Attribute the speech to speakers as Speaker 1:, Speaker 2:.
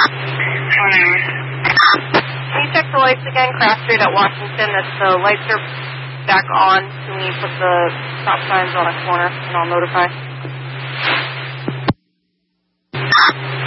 Speaker 1: Can you check the lights again? Craft Street at Washington. If the lights are back on, can we put the stop signs on a corner and I'll notify?